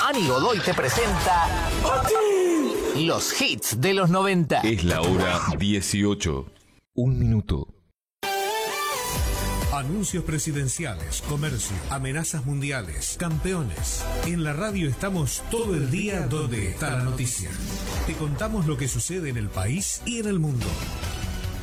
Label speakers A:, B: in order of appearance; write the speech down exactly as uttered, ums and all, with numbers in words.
A: Ani Godoy te presenta los hits de los noventa.
B: Es la hora dieciocho. Un minuto.
C: Anuncios presidenciales, comercio, amenazas mundiales, campeones. En la radio estamos todo el día donde está la noticia. Te contamos lo que sucede en el país y en el mundo.